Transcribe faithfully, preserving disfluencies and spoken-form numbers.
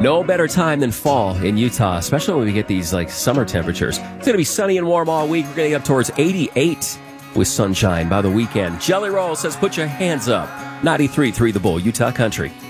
No better time than fall in Utah, especially when we get these like summer temperatures. It's going to be sunny and warm all week. We're going to get up towards eighty-eight with sunshine by the weekend. Jelly Roll says, put your hands up. ninety-three point three The Bull, Utah Country.